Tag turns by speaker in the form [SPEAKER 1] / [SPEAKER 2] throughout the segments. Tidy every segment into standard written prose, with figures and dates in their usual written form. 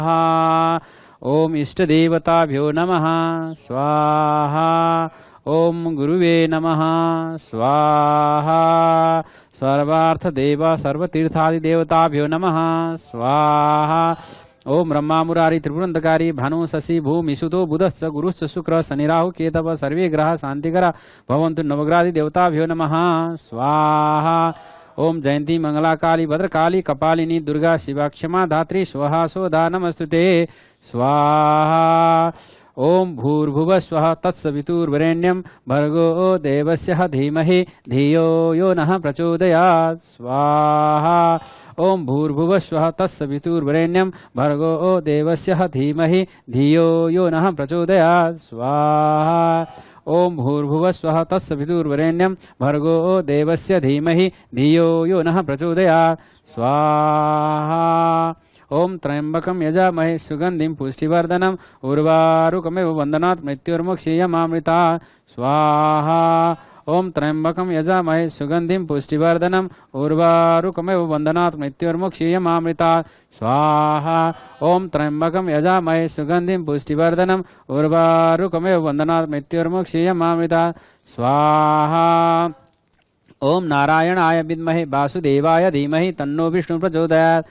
[SPEAKER 1] ओम इष्टदेवताभ्यो नमः स्वाहा। ओम गुरुवे नमः स्वाहा। सर्वार्थदेव सर्वतीर्थादिदेवताभ्यो नमः स्वाहा। ओम ब्रह्मा मुरारी त्रिपुरंतकारी भानु शशि भूमि सुतो बुधश्च गुरुश्च शुक्र शनि राहु केतव सर्वे ग्रह शांतिकरा भवन्तु नवग्रहादि देवताभ्यो नमः स्वाहा। ओम जयंती मंगला काली भद्रकाली कपालिनी दुर्गा शिवा क्षमा धात्री स्वाहा सोदा नमस्तुते स्वाहा। ओम भूर्भुवः स्वः तत्सवितुर्वरेण्यं भर्गो देवस्य धीमहि धियो यो नः प्रचोदयात् स्वाहा। ओम भूर्भुवः स्वः तत्सवितुर्वरेण्यं भर्गो देवस्य धीमहि धियो यो नः प्रचोदयात् स्वाहा। ओम भूर्भुवः स्वः तत्सवितुर्वरेण्यं भर्गो देवस्य धीमहि धियो यो नः प्रचोदयात् स्वाहा। ओम त्र्यंबकं यजामहे सुगंधिं पुष्टिवर्धनम् उर्वारुकमेव वन्दनात् मृत्युर्मुक्षीयमामृतात् स्वाहा। ओम त्र्यंबकं यजामहे सुगंधिं पुष्टिवर्धनम् उर्वारुकमेव वन्दनात् मृत्युर्मुक्षीयमामृतात् स्वाहा। ओम त्र्यंबकं यजामहे सुगंधिं पुष्टिवर्धनम् उर्वारुकमेव वन्दनात् मृत्युर्मुक्षीयमामृतात् स्वाहा। ओम नारायणाय विद्महे वासुदेवाय धीमहि तन्नो विष्णु प्रचोदयात्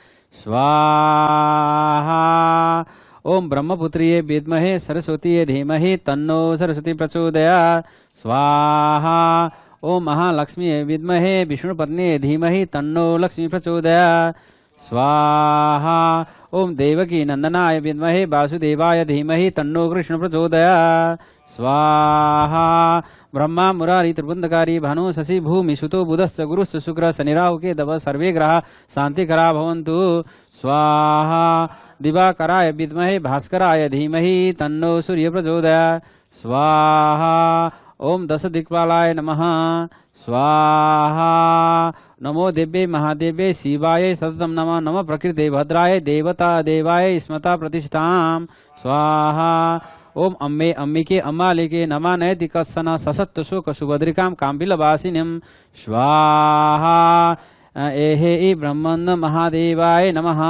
[SPEAKER 1] स्वाहा। ओम ब्रह्मपुत्रिये विद्महे सरस्वतीये धीमहि तन्नो सरस्वती प्रचोदयात् स्वाहा। ओम महालक्ष्मीये विद्महे विष्णुपत्न्ये धीमहि तन्नो लक्ष्मी प्रचोदयात् स्वाहा। ओम देवकी नंदनाय विद्महे वासुदेवाय धीमहि तन्नो कृष्ण प्रचोदयात् स्वाहा। ब्रह्मा मुरारी त्रिपुरंतकारी भानु शशि भूमि सुतो बुधश्च गुरुश्च शुक्र शनि राहु केतव सर्वे ग्रह शांतिकरा भवन्तु स्वाहा। दिवाकराय विद्महे भास्कराय धीमहि तन्नो सूर्य प्रचोदयात् स्वाहा। ओम दश दिक्पालाय नमः स्वाहा। नमो देव्ये महादेव्ये शिवाय सततं नमः। नमः प्रकृते भद्राय देवता देवाय स्मता प्रतिष्ठां स्वाहा। ओम अम्मे अम्बिके अम्बालिके नमः नैतिकस्सन सशक्त शोक सुभद्रिकां काम्बिलवासिनीं स्वाहा। एहे ब्रह्मन् महादेवाय नमः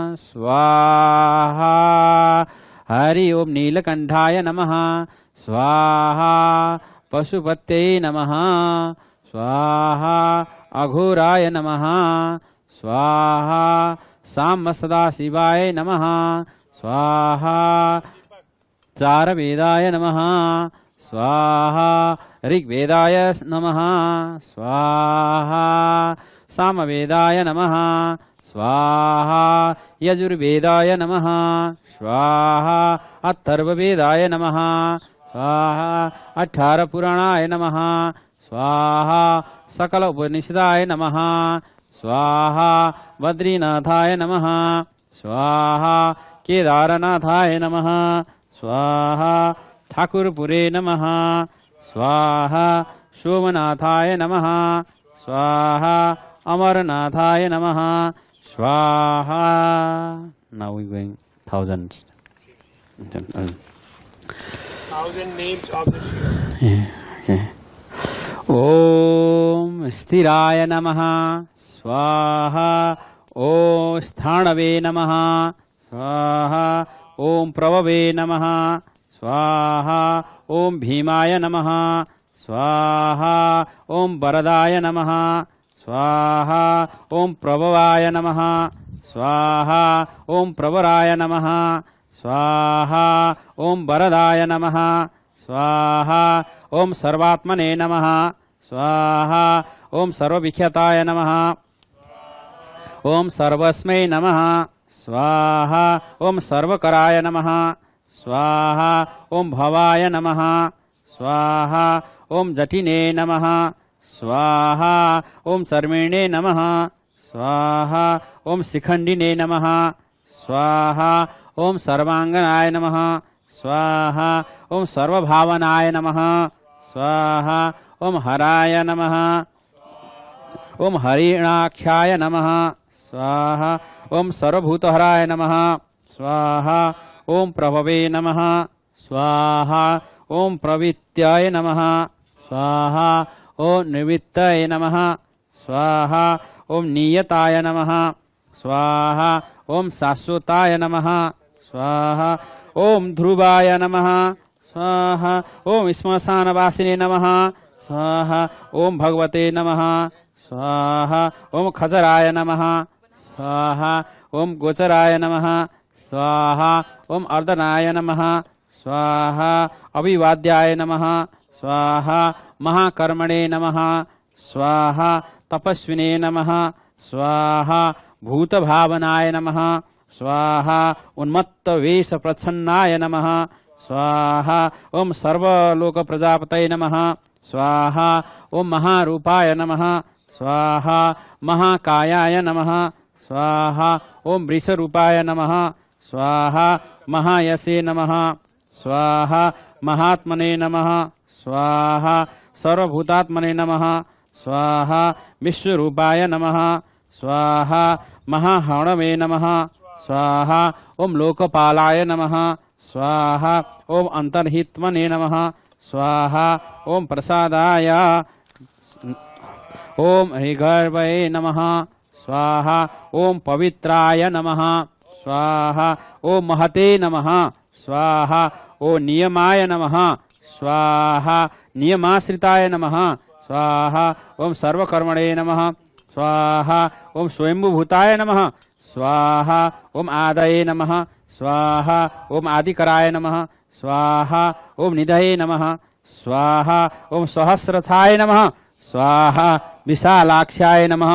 [SPEAKER 1] स्वाहा। हरि ओम नीलकंठाय नमः स्वाहा। पशुपत्यै नमः स्वाहा। अघोराय नमः स्वाहा। साम सदाशिवाय नमः स्वाहा। चारवेदाय नमः स्वाहा। ऋग्वेदाय नमः स्वाहा। सामवेदाय नमः स्वाहा। यजुर्वेदाय नमः स्वाहा। अथर्ववेदाय नमः स्वाहा। 18 पुराणाय नमः स्वाहा। सकल उपनिषदाय नमः स्वाहा। बद्रीनाथाय नमः स्वाहा। केदारनाथाय नमः स्वाहा। ठाकुरपुरे नमः स्वाहा। सोमनाथाय नमः स्वाहा। अमरनाथाय नमः स्वाहा। Now we going thousands.
[SPEAKER 2] 1,000 names of the Shiva.
[SPEAKER 1] Okay. ओम स्थिराय नमः स्वाहा। ओम स्थाणवे नमः स्वाहा। ओम प्रभवे नमः स्वाहा। ओम भीमाय नमः स्वाहा। ओम वरदाय नमः स्वाहा। ओम प्रभवाय नमः स्वाहा। ओम प्रवराय नमः स्वाहा। ओम वरदाय नमः स्वाहा। ओम सर्वात्मने नमः स्वाहा। ओम सर्वविख्याताय नमः ओम सर्वस्मै नमः स्वाहा। ओम सर्वकराय नमः स्वाहा। ओम भवाय नमः स्वाहा। ओम जटिने नमः स्वाहा। ओम चर्मिणे नमः स्वाहा। ओम शिखंडिने नमः स्वाहा। ओम सर्वांगनाय नमः स्वाहा। ओम सर्वभावनाय नमः स्वाहा। ओम हराय नमः। ओम हरिणाक्षाय नमः स्वाहा। ओम सर्वभूतहराय नमः स्वाहा। ओम प्रभवे नमः स्वाहा। ओम प्रवित्याय नमः स्वाहा। ओम निवृत्ताय नमः स्वाहा। ओम नियताय नमः स्वाहा। ओम शाश्वताय नमः स्वाहा ओम ध्रुवाय नमः स्वाहा ओम श्मशानवासिने नमः स्वाहा ओम भगवते नमः स्वाहा ओम खजराय नमः स्वाहा ओम गोचराय नमः स्वाहा ओम अर्धनाय नमः स्वाहा अभिवाद्याय नमः स्वाहा महाकर्मणे नमः स्वाहा तपस्विने नमः स्वाहा भूतभावनाय नमः स्वाहा उन्मत्त वेश प्रच्छन्नाय नमः स्वाहा ओम सर्वलोक प्रजापतये नमः स्वाहा ओम महारूपाय नमः स्वाहा महाकायाय नमः स्वाहा ओम वृषरूपाय नमः स्वाहा महायसे नमः स्वाहा महात्मने नमः स्वाहा सर्वभूतात्मने नमः स्वाहा विश्वरूपाय नमः स्वाहा महाहणवे नमः स्वाहा ओम लोकपालाय नमः स्वाहा ओम अंतर्हित्मने नमः स्वाहा ओम प्रसादाय ओम हरिगर्भये नमः स्वाहा ओम पवित्राय नमः स्वाहा ओम महते नमः स्वाहा ओम नियमाय नमः स्वाहा नियमाश्रिताय नमः स्वाहा ओम सर्वकर्मणे नमः स्वाहा ओम स्वयंभूताय नमः स्वाहा ओम आदये नमः स्वाहा ओम आदिकराय नमः स्वाहा ओम निधये नमः स्वाहा ओम सहस्रथाय नमः स्वाहा विशालाक्षाय नमः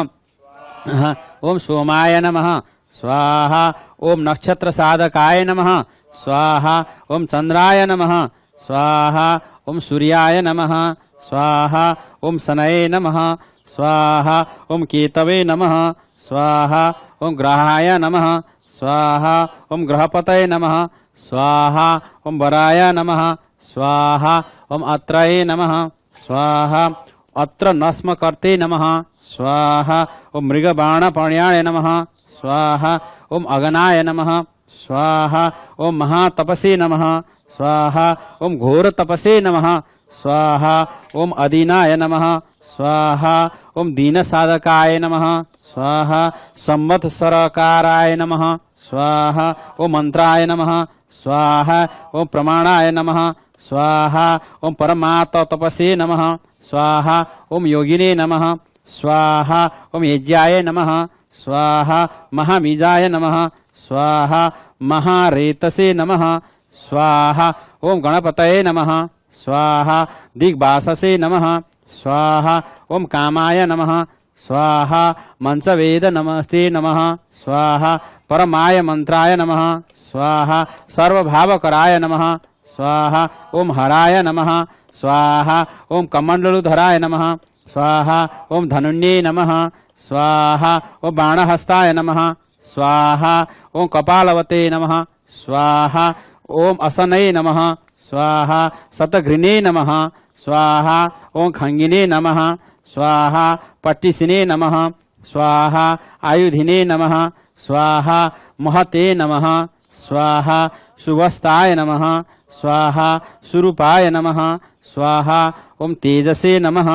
[SPEAKER 1] ओम सोमाय नमः स्वाहा ओम नक्षत्र साधकाय नमः स्वाहा ओम चंद्राय नमः स्वाहा ओम सूर्याय नमः स्वाहा ओम शनये नमः स्वाहा ओम केतवे नमः स्वाहा ओम ग्रहाय नमः स्वाहा ओम ग्रहपतये नमः स्वाहा ओम वराय नमः स्वाहा ओम अत्रये नमः स्वाहा अत्र नस्मकर्ते नमः स्वाहा ओम मृगबाणपर्ण्याय नमः स्वाहा ओम अगनाय नमः स्वाहा ओम महातपसे नमः स्वाहा ओम घोरतपसे नमः स्वाहा ओम अदीनाय नमः स्वाहा ओम दीनसाधकाय नमः स्वाहा संवत्सरकाराय नमः स्वाहा ओम मंत्राय नमः स्वाहा ओम प्रमाणाय नमः स्वाहा ओम परमात्मतपसे नमः स्वाहा ओम योगिने नमः स्वाहा ओम यज्ञाय नमः स्वाहा महाबीजाय नमः स्वाहा महारेतसे नमः स्वाहा ओम गणपतये नमः स्वाहा दिग्बाससे नमः स्वाहा ओम कामाय नमः स्वाहा मंसवेद नमस्ते नमः स्वाहा परमाय मंत्राय नमः स्वाहा सर्वभावकराय नमः स्वाहा ओम हराय नमः स्वाहा ओम कमंडलुधराय नमः स्वाहा ओम धनुन्ये नमः स्वाहा ओम बाणहस्ताय नमः स्वाहा ओम कपालवते नमः स्वाहा ओम असनये नमः स्वाहा शतघ्निने नमः स्वाहा ओम खंगिने नमः स्वाहा पट्टिसिने नमः स्वाहा आयुधिने नमः स्वाहा महते नमः स्वाहा शुभस्ताय नमः स्वाहा सुरूपाय नमः स्वाहा ओम तेजसे नमः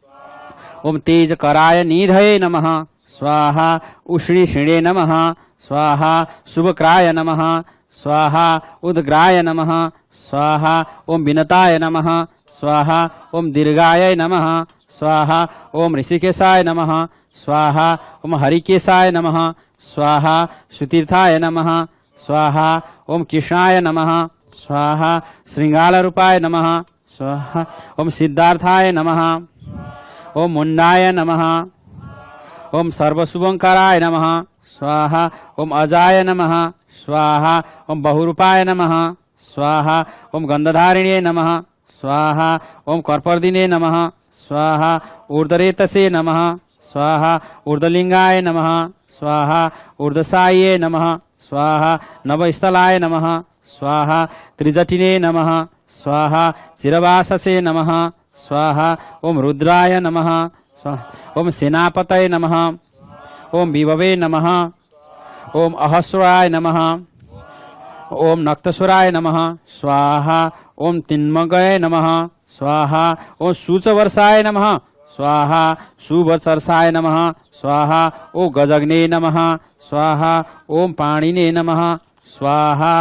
[SPEAKER 1] ओम तेजकराय निधये नमः स्वाहा उष्णीषिणे नमः स्वाहा शुभक्राय नमः स्वाहा उद्ग्राय नमः स्वाहा ओम विनताय नमः स्वाहा ओम दीर्घाय नमः स्वाहा ओम ऋषिकेशाय नमः स्वाहा ओम हरिकेशाय नमः स्वाहा सुतीर्थाय नमः स्वाहा ओम कृष्णाय नमः स्वाहा श्रृंगालरूपाय नमः स्वाहा ओम सिद्धार्थाय नमः ओम मुंडाय नमः ओम सर्वशुभंकराय नमः स्वाहा ओम अजाय नमः स्वाहा ओम बहुरूपाय नमः स्वाहा ओम गंधधारिणे नमः स्वाहा ओम कर्पर्दिने नमः स्वाहा ऊर्ध्वरेतसे नमः स्वाहा ऊर्ध्वलिंगाय नमः स्वाहा ऊर्ध्वसाये नमः स्वाहा नवस्थलाय नमः स्वाहा त्रिजटिने नमः स्वाहा चिरवाससे नमः स्वाहा ओम रुद्राय नमः ओम सेनापतये नमः ओम विभवे नमः ओम अहस्राय नमः ओम नक्तस्वराय नमः स्वाहा ओम तिन्मगये नमः स्वाहा ओम सूचवर्षाय नमः स्वाहा शुभचर्षाय नमः स्वाहा ओम गजग्ने नमः स्वाहा ओम पाणिने नमः स्वाहा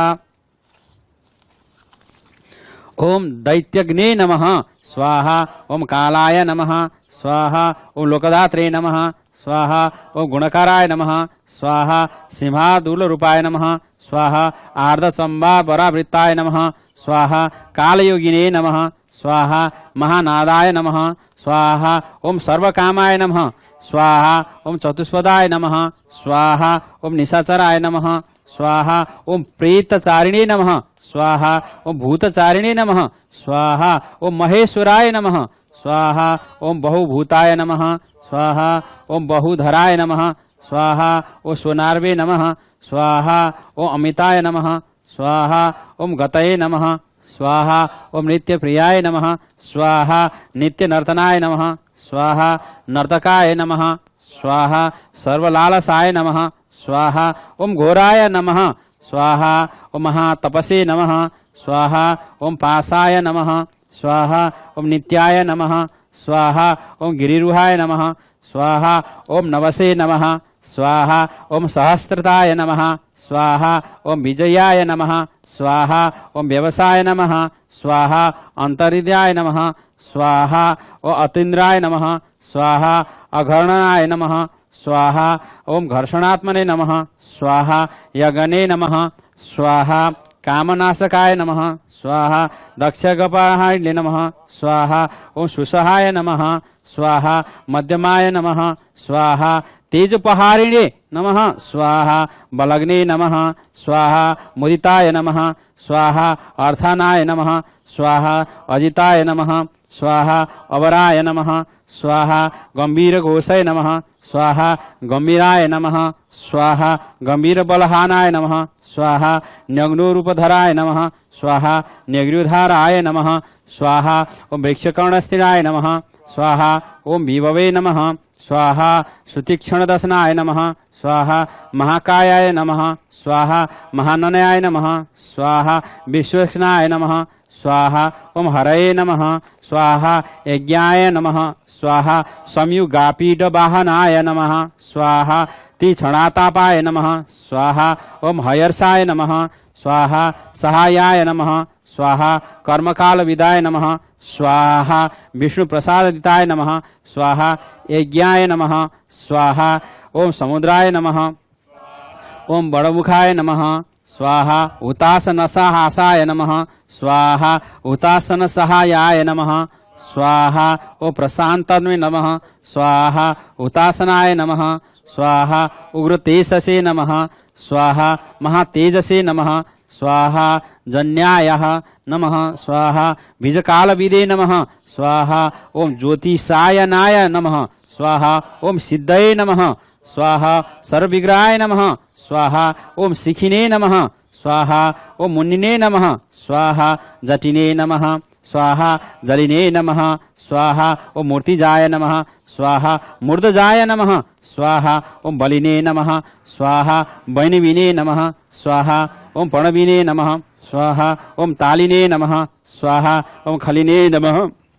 [SPEAKER 1] ओम दैत्यग्ने नमः स्वाहा ओम कालाय नमः स्वाहा ओम लोकदात्रे नमः स्वाहा ओम गुणकाराय नमः स्वाहा सिंहादूलरूपाय नमः स्वाहा आर्धचम्बावरावृत्ताय नमः स्वाहा कालयोगिने नमः स्वाहा महानादाय नमः स्वाहा ओम सर्वकामाय नमः स्वाहा ओम चतुष्पदाय नमः स्वाहा ओम निशाचराय नमः स्वाहा ओम प्रेतचारिणे नमः स्वाहा ओम भूतचारिणे नमः स्वाहा ओम महेश्वराय नमः स्वाहा ओम बहुभूताय नमः स्वाहा ओम बहुधराय नमः स्वाहा ओम स्वनार्वे नमः स्वाहा ओम अमिताय नमः स्वाहा ओम गतये नमः स्वाहा ओम नित्यप्रियाय नमः स्वाहा नित्यनर्तनाय नमः स्वाहा नर्तकाय नमः स्वाहा सर्वलालसाय नमः स्वाहा ओम घोराय नमः स्वाहा ओम महातपसे नमः स्वाहा ओम पासाय नमः स्वाहा ओम नित्याय नमः स्वाहा ओम गिरिरुहाय नमः स्वाहा ओम नवसे नमः स्वाहा ओम सहस्रताय नमः स्वाहा ओम विजयाय नमः स्वाहा ओम व्यवसाय नमः स्वाहा अंतरिद्याय नमः स्वाहा ओम अतीन्द्राय नमः स्वाहा अघर्णनाय नमः स्वाहा ओम घर्षणात्मने नमः स्वाहा यगने नमः स्वाहा कामनाशकाय नमः स्वाहा दक्षगपाहाय नमः स्वाहा ओम सुसहाय नमः स्वाहा मध्यमाय नमः स्वाहा तेजपहारिणे नमः स्वाहा बलग्ने नमः स्वाहा मुदिताय नमः स्वाहा अर्थानाय नमः स्वाहा अजिताय नमः स्वाहा अवराय नमः स्वाहा गंभीरघोषाय नमः स्वाहा गंभीराय नमः स्वाहा गंभीरबलहानाय नमः स्वाहा न्यग्नोरूपधराय नमः स्वाहा न्यग्रुधाराय नमः स्वाहा ओम वृक्षकर्णस्थिराय नमः स्वाहा ओम विभवे नमः स्वाहा सुतीक्ष्णदशनाय नमः स्वाहा महाकायाय नमः स्वाहा महाननयाय नमः स्वाहा विश्वक्ष्णाय नमः स्वाहा ओम हरये नमः स्वाहा यज्ञाय नमः स्वाहा संयुगापीडवाहनाय नमः स्वाहा तीक्ष्णातापाय नमः स्वाहा ओम हयर्षाय नमः स्वाहा सहायाय नमः स्वाहा कर्मकालविदाय नमः स्वाहा विष्णुप्रसादिताय नमः स्वाहा यज्ञाय नमः स्वाहा ओम समुद्राय नमः ओम बड़मुखाय नमः स्वाहा हुतासनसहासाय नमः स्वाहा हुतासनसहायाय नमः स्वाहा ओम प्रशांतन्वे नमः स्वाहा हुतासनाय नमः स्वाहा उग्रतेजसे नमः स्वाहा महातेजसे नमः स्वाहा जन्यायः नमः स्वाहा बीजकालविदे नमः स्वाहा ओम ज्योतिषायनाय नमः स्वाहा ओम सिद्धये नमः स्वाहा सर्वविग्रहाय नमः स्वाहा ओम शिखिने नमः स्वाहा ओम मुनिने नमः स्वाहा जटिने नमः स्वाहा जलिने नमः स्वाहा ओम मूर्तिजाय नमः स्वाहा मूर्धजाय नमः स्वाहा ओम बलिने नमः स्वाहा वैनविने नमः स्वाहा ओम प्रणविने नमः स्वाहा ओम तालिने नमः स्वाहा ओम खलिने नमः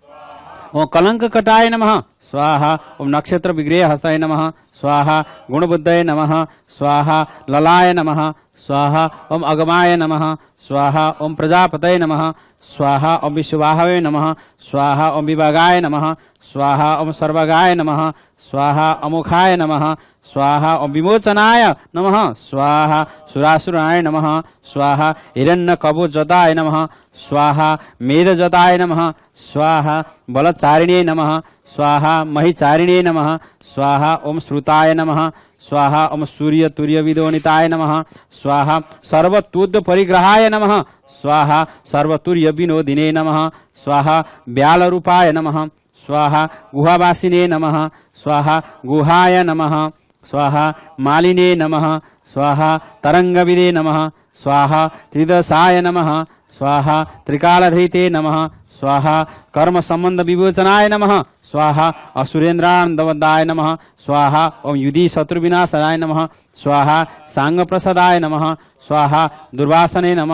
[SPEAKER 1] ओम कलंककटाय नमः स्वाहा ओम नक्षत्र विग्रह हस्ताय नमः स्वाहा गुणबुद्धये नमः स्वाहा ललाय नमः स्वाहा ओम अगमाय नमः स्वाहा ओम प्रजापतये नमः स्वाहा ओम विश्ववाहवे नमः स्वाहा ओम विभागाय नमः स्वाहा ओम सर्वगाय नमः स्वाहा अमुखाय नमः स्वाहा ओम विमोचनाय नमः स्वाहा सुरासुराय नमः स्वाहा हिरण्यकवचजटाय नमः स्वाहा मेधजटाय नमः स्वाहा बलचारिणे नमः स्वाहा महिचारिणे नमः स्वाहा ओम श्रुताय नमः स्वाहा ओम सूर्यतुर्यविदोनिताय नमः स्वाहा सर्वतुद्यपरिग्रहाय नमः स्वाहा सर्वतुर्यविनोदिने नमः स्वाहा व्यालरूपाय नमः स्वाहा गुहावासिने नमः स्वाहा गुहाय नमः स्वाहा मालिने नमः स्वाहा तरंगविदे नमः स्वाहा त्रिदशाय नमः स्वाहा त्रिकालधृते नमः स्वाहा कर्म संबंध विमोचनाय नमः स्वाहा असुरेन्द्रानंदवदाय नमः स्वाहा ओम युधि शत्रुविनाशाय नमः स्वाहा सांग प्रसादाय नमः स्वाहा दुर्वासने नमः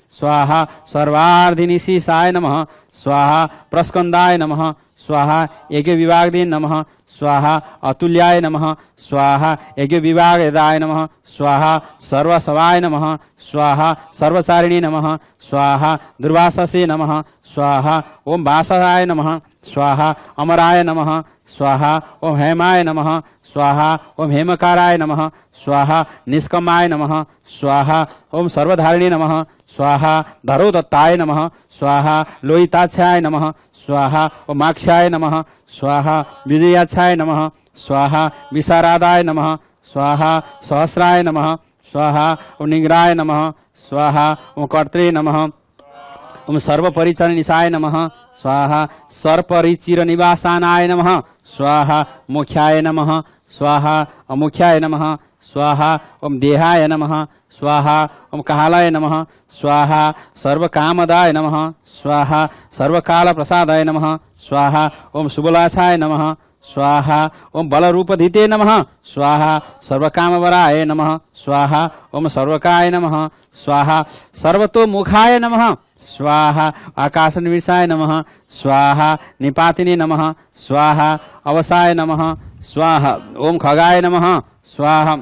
[SPEAKER 1] स्वाहा सर्वार्धिनिशीसाय नमः स्वाहा प्रस्कंदाय नमः स्वाहा यज्ञ विभागदे नमः स्वाहा अतुल्याय नमः स्वाहा यज्ञ विभागदाय नमः स्वाहा सर्वसवाय नमः स्वाहा सर्वचारिणी नमः स्वाहा दुर्वाससे नमः स्वाहा ओम वासराय नमः स्वाहा अमराय नमः स्वाहा ओम हेमाय नमः स्वाहा ओम हेमकाराय नमः स्वाहा निष्कमाय नमः स्वाहा ओम सर्वधारिणी नमः स्वाहा धरोदत्ताय नमः स्वाहा लोहिताक्षाय नमः स्वाहा ओमाक्षाय नमः स्वाहा विजयाक्षाय नमः स्वाहा विशारादाय नमः स्वाहा सहस्राय नमः स्वाहा ओम निग्राय नमः स्वाहा ओम कर्त्रे नमः ओम सर्वपरिचरनिशाय नमः स्वाहा सर्वपरिचिरनिवासानाय नमः स्वाहा मोक्षाय नमः स्वाहा अमुख्याय नमः स्वाहा ओम देहाय नमः स्वाहा ओम कालाय नमः स्वाहा सर्वकामदाय नमः स्वाहा सर्वकालप्रसादाय नमः स्वाहा ओम सुबलासाय नमः स्वाहा ओम बलरूपधिते नमः स्वाहा सर्वकामवराय नमः स्वाहा ओम सर्वकाय नमः स्वाहा सर्वतोमुखाय नमः स्वाहा आकाशनिविशाय नमः स्वाहा निपातिने नमः स्वाहा अवसाय नमः स्वाहा ओम खगाय नमः स्वाहा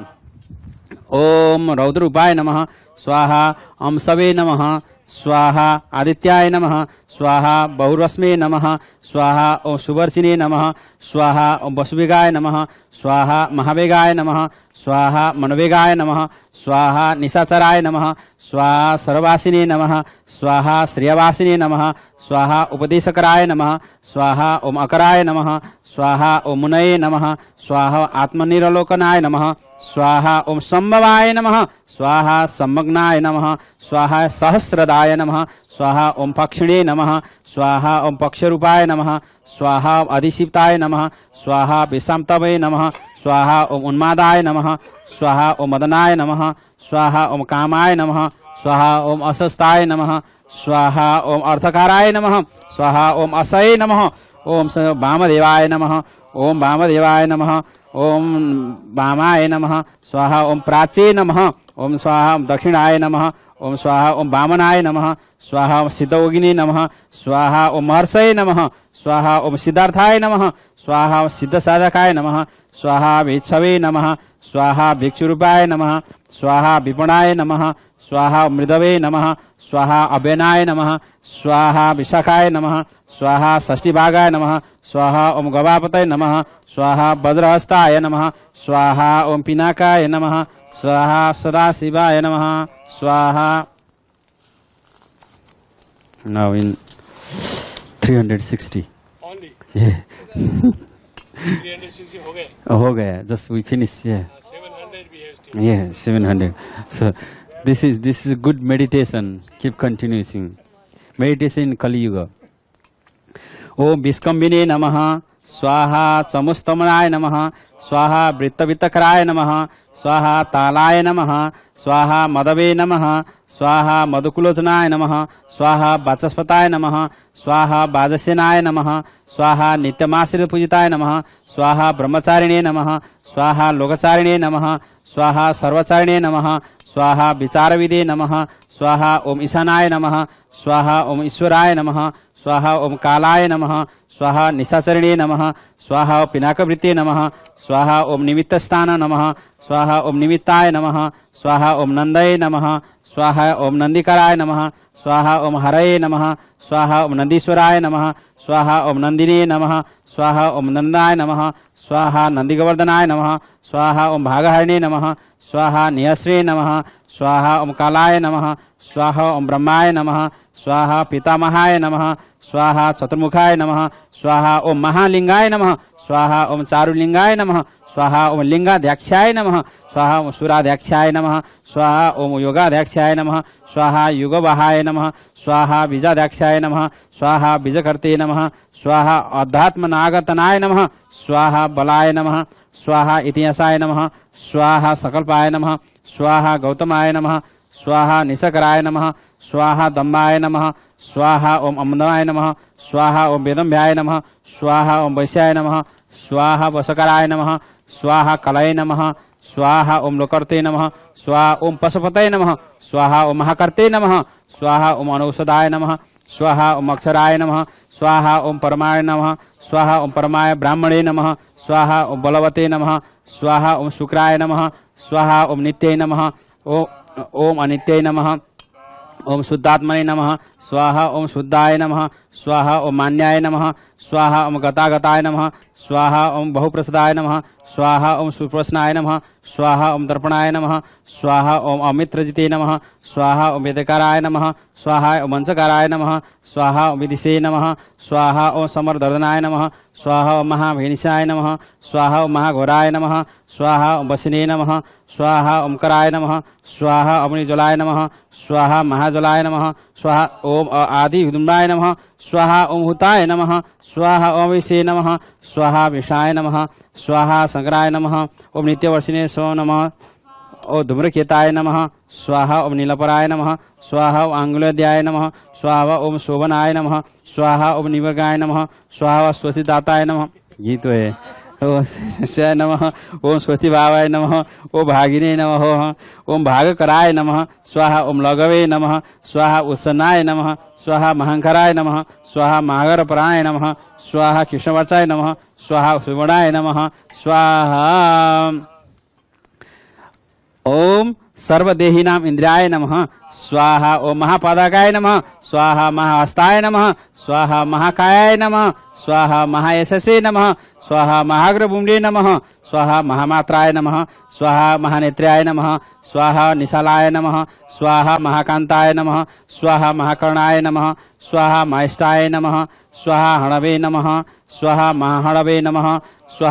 [SPEAKER 1] ओम रौद्रूपाय नमः स्वाहा अंशवे नमः स्वाहा आदित्याय नमः स्वाहा बहुरश्मे नमः स्वाहा ओम सुवर्चिने नमः स्वाहा ओम वसुवेगाय नमः स्वाहा महावेगाय नमः स्वाहा मनवेगाय नमः स्वाहा निशाचराय नमः स्वाहा सर्ववासिने नमः स्वाहा श्रियवासिने नमः स्वाहा उपदेशकराय नमः स्वाहा ओम अकराय नमः स्वाहा ओम मुनये नमः स्वाहा आत्मनिरलोकनाय नमः स्वाहा ओम संभवाय नमः स्वाहा सम्मग्नाय नमः स्वाहा सहस्रदाय नमः स्वाहा ओम पक्षिणे नमः स्वाहा ओम पक्षरूपाय नमः स्वाहा ओम अधिशिप्ताय नमः स्वाहा विषामतवे नमः स्वाहा ओम उन्मादाय नमः स्वाहा ओम मदनाय नमः स्वाहा ओम कामाय नमः स्वाहा ओम असस्ताय नमः स्वाहा ओम अर्थकाराय नमः स्वाहा ओम असये नमः ओम वामदेवाय नमः ओम वामदेवाय नमः ओम वामाय नमः स्वाहा ओम प्राचे नमः ओम स्वाहा ओम दक्षिणाय नमः ओम स्वाहा ओम वामनाय नमः स्वाहा ओम सिद्धयोगिने नमः स्वाहा ओम महर्षये नमः स्वाहा ओम सिद्धार्थाय नमः स्वाहा ओम सिद्धसाधकाय नमः स्वाहा भिक्षवे नमः स्वाहा भिक्षुरूपाय नमः स्वाहा विपणाय नमः स्वाहा मृदवे नमः स्वाहा अभ्यनाय नमः स्वाहा विशाखाय नमः स्वाहा षष्ठीभागाय नमः स्वाहा ओम गवापतये नमः स्वाहा वज्रहस्ताय नमः स्वाहा ओम पिनाकाय नमः स्वाहा सदाशिवाय नमः स्वाहा. Now in 360.
[SPEAKER 2] Only.
[SPEAKER 1] Yeah.
[SPEAKER 2] 360 हो गए.
[SPEAKER 1] हो गया. Just we finish. Yeah.
[SPEAKER 2] 700 we have still.
[SPEAKER 1] Yeah, 700. So this is a good meditation. Keep continuing. Meditation in Kali Yuga. ओम विस्कम्बिने नमः स्वाहा चमुस्तमनाय नमः स्वाहा वृत्तवित्तकराय नमः स्वाहा तालाय नमः स्वाहा मदवे नमः स्वाहा मधुकुलोचनाय नमः स्वाहा वाचस्पताय नमः स्वाहा वाजसेनाय नमः स्वाहा नित्यमाश्रित पूजिताय नमः स्वाहा ब्रह्मचारिणे नमः स्वाहा लोकचारिणे नमः स्वाहा सर्वचारिणे नमः स्वाहा विचारविदे नमः स्वाहा ओम ईशानाय नमः स्वाहा ओम ईश्वराय नमः स्वाहा ओम कालाय नमः स्वाहा निशाचरिणे नमः स्वाहा पिनाकवृत्ते नमः स्वाहा ओम निमित्तस्थान नमः स्वाहा ओम निमित्ताय नमः स्वाहा ओम नंदये नमः स्वाहा ओम नंदिकराय नमः स्वाहा ओम हरये नमः स्वाहा ओम नंदीश्वराय नमः स्वाहा ओम नंदिने नमः स्वाहा ओम नंदाय नमः स्वाहा नंदिगवर्धनाय नमः स्वाहा ओम भागहरिणे नमः स्वाहा नियश्रे नमः स्वाहा ओम कालाय नमः स्वाहा ओम ब्रह्माय नमः स्वाहा पितामहाय नमः स्वाहा चतुर्मुखाय नमः स्वाहा ओम महालिंगाय नमः स्वाहा ओम चारुलिंगाय नमः स्वाहा ओम लिंगाध्यक्षाय नमः स्वाहा ओम सुराध्यक्षाय नमः स्वाहा ओम योगाध्यक्षाय नमः स्वाहा युगवाहाय नमः स्वाहा बीजाध्यक्षाय नमः स्वाहा बीजकर्ते नमः स्वाहा अध्यात्मनागतनाय नमः स्वाहा बलाय नमः स्वाहा इतिहासाय नमः स्वाहा सकल्पाय नमः स्वाहा गौतमाय नमः स्वाहा निशकराय नमः स्वाहा दम्बाय नमः स्वाहा ओम अमदाय नमः स्वाहा ओम वेदम्भ्याय नमः स्वाहा ओम वैश्याय नमः स्वाहा वशकराय नमः स्वाहा कलये नमः स्वाहा ओम लोकर्ते नमः स्वाहा ओम पशुपतये नमः स्वाहा ओम महाकर्ते नमः स्वाहा ओम अनौषधाय नमः स्वाहा ओम अक्षराय नमः स्वाहा ओम परमाय नमः स्वाहा ओम परमाय ब्राह्मणे नमः स्वाहा ओम बलवते नमः स्वाहा ओम शुक्राय नमः स्वाहा ओम नित्ये नमः ओम अनित्ये नमः ओम शुद्धात्मने नमः स्वाहा ओम शुद्धाय नमः स्वाहा ओम मान्याय नमः स्वाहा ओम गतागताय नमः स्वाहा ओम बहुप्रसादाय नमः स्वाहा ओम सुप्रसन्नाय नमः स्वाहा ओम दर्पणाय नमः स्वाहा ओम अमित्रजिते नमः स्वाहा ओम वेदकाराय नमः स्वाहा ओम मंचकाराय नमः स्वाहा ओम विदिशे नमः स्वाहा ओम समरदर्दनाय नमः स्वाहा ओम महाभेनिशाय नमः स्वाहा ओम महाघोराय नमः स्वाहा ओम वसिने नमः स्वाहा ओम कराय नमः स्वाहा ओम निज्वलाय नमः स्वाहा महाज्वलाय नमः स्वाहा ओम आदि विदुम्नाय नमः स्वाहा ओम हुताय नमः स्वाहा ओम विषे नमः स्वाहा विषाय नमः स्वाहा संकराय नमः ओम नित्यवर्षिणे सो नमः ओम धूम्रकेताय नमः स्वाहा ओम नीलपराय नमः स्वाहा ओम आंगुलोद्याय नमः स्वाहा ओम शोभनाय नमः स्वाहा ओम निवर्गाय नमः स्वाहा स्वस्तिदाताय नमः। ये तो है। ओम नमः ओम स्वस्ति भावाय नमः ओम भागिने नमः ओम भागकराय नमः स्वाहा ओम लघवे नमः स्वाहा उत्सन्नाय नमः स्वाहा महंकराय नमः स्वाहा महागरपराय नमः स्वाहा कृष्णवत्साय नमः स्वाहा सुवर्णाय नमः स्वाहा ओम सर्वदेहिनाम इंद्रियाय नमः स्वाहा ओम महापादकाय नमः स्वाहा महाहस्ताय नमः स्वाहा महाकायाय नमः स्वाहा महायशसे नमः स्वाहा महाग्रभूम्ने नमः स्वाहा महामात्राय नमः स्वाहा महानेत्र्याय नमः स्वाहा निशालाय नमः स्वाहा महाकांताय नमः स्वाहा महाकर्णाय नमः स्वाहा माहिष्ठाय नमः स्वाहा हणवे नमः स्वाहा महाहणवे नमः